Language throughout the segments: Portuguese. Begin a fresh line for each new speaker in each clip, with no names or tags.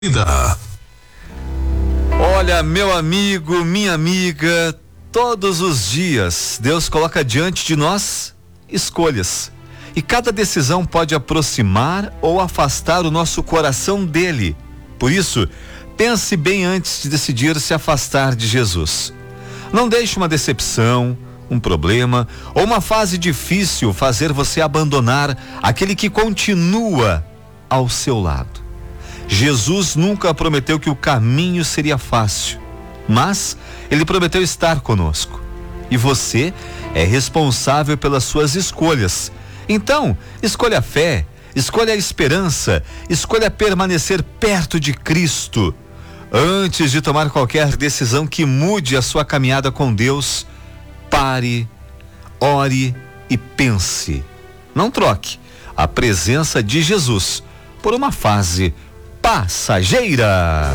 Olha, meu amigo, minha amiga, todos os dias Deus coloca diante de nós escolhas. E cada decisão pode aproximar ou afastar o nosso coração dele. Por isso, pense bem antes de decidir se afastar de Jesus. Não deixe uma decepção, um problema ou uma fase difícil fazer você abandonar aquele que continua ao seu lado. Jesus nunca prometeu que o caminho seria fácil, mas ele prometeu estar conosco. E você é responsável pelas suas escolhas. Então, escolha a fé, escolha a esperança, escolha permanecer perto de Cristo. Antes de tomar qualquer decisão que mude a sua caminhada com Deus, pare, ore e pense. Não troque a presença de Jesus por uma fase passageira.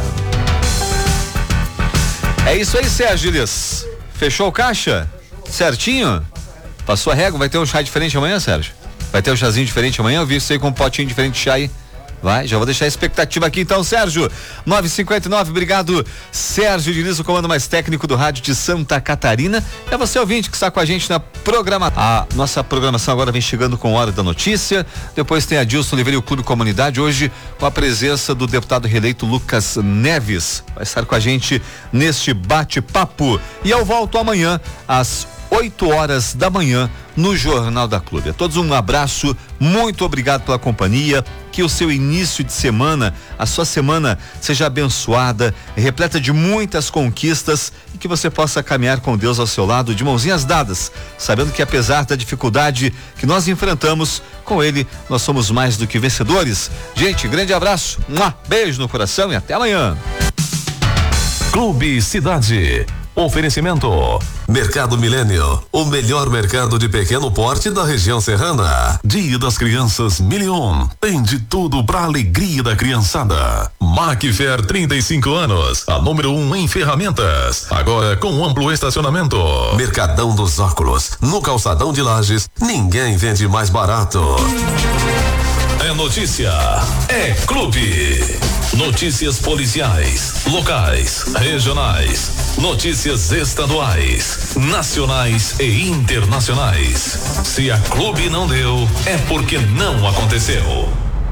É isso aí, Sérgio Liz. Fechou o caixa? Certinho? Passou a régua? Vai ter um chá diferente amanhã, Sérgio? Vai ter um chazinho diferente amanhã? Eu vi isso aí com um potinho diferente de chá aí. Vai, já vou deixar a expectativa aqui então, Sérgio. 9h59, obrigado, Sérgio Diniz, o comando mais técnico do rádio de Santa Catarina. É você, ouvinte, que está com a gente na programação. A nossa programação agora vem chegando com Hora da Notícia. Depois tem a Dilson Oliveira e o Clube Comunidade, hoje com a presença do deputado reeleito Lucas Neves. Vai estar com a gente neste bate-papo. E eu volto amanhã às 8h da manhã no Jornal da Clube. A todos um abraço, muito obrigado pela companhia, que o seu início de semana, a sua semana seja abençoada, repleta de muitas conquistas e que você possa caminhar com Deus ao seu lado de mãozinhas dadas, sabendo que apesar da dificuldade que nós enfrentamos, com Ele nós somos mais do que vencedores. Gente, grande abraço, beijo no coração e até amanhã.
Clube Cidade. Oferecimento Mercado Milênio, o melhor mercado de pequeno porte da região serrana. Dia das Crianças Milion, tem de tudo pra alegria da criançada. Macfair, 35 anos, a número 1 em ferramentas, agora com amplo estacionamento. Mercadão dos Óculos, no calçadão de Lages, ninguém vende mais barato. É notícia, é clube. Notícias policiais, locais, regionais, notícias estaduais, nacionais e internacionais. Se a Clube não deu, é porque não aconteceu.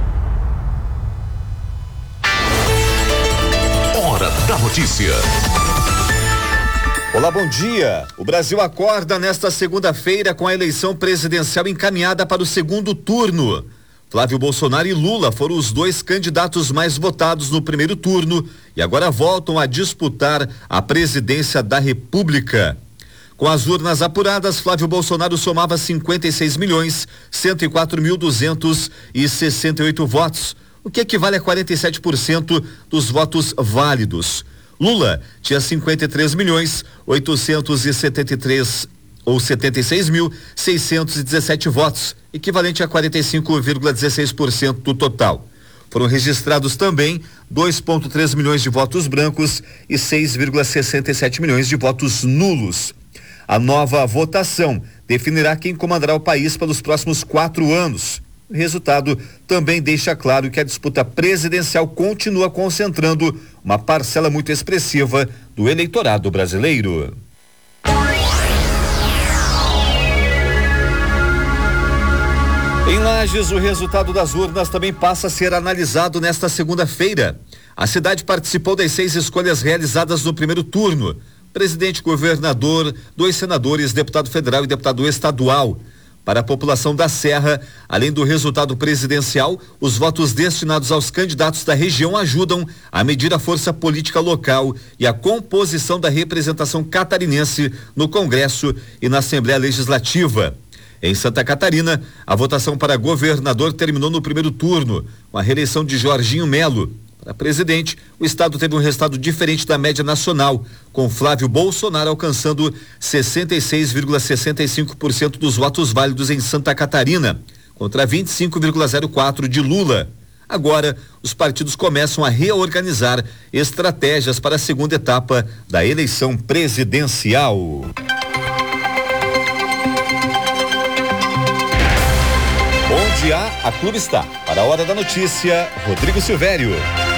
Hora da notícia.
Olá, bom dia. O Brasil acorda nesta segunda-feira com a eleição presidencial encaminhada para o segundo turno. Flávio Bolsonaro e Lula foram os dois candidatos mais votados no primeiro turno e agora voltam a disputar a presidência da República. Com as urnas apuradas, Flávio Bolsonaro somava 56.104.268 votos, o que equivale a 47% dos votos válidos. Lula tinha 76.617 votos, equivalente a 45,16% do total. Foram registrados também 2,3 milhões de votos brancos e 6,67 milhões de votos nulos. A nova votação definirá quem comandará o país pelos próximos 4 anos. O resultado também deixa claro que a disputa presidencial continua concentrando uma parcela muito expressiva do eleitorado brasileiro. Em Lages, o resultado das urnas também passa a ser analisado nesta segunda-feira. A cidade participou das 6 escolhas realizadas no primeiro turno: presidente, governador, 2 senadores, deputado federal e deputado estadual. Para a população da Serra, além do resultado presidencial, os votos destinados aos candidatos da região ajudam a medir a força política local e a composição da representação catarinense no Congresso e na Assembleia Legislativa. Em Santa Catarina, a votação para governador terminou no primeiro turno, com a reeleição de Jorginho Melo. Para presidente, o estado teve um resultado diferente da média nacional, com Flávio Bolsonaro alcançando 66,65% dos votos válidos em Santa Catarina, contra 25,04% de Lula. Agora, os partidos começam a reorganizar estratégias para a segunda etapa da eleição presidencial. Onde há, a Clube está. Para a Hora da Notícia, Rodrigo Silvério.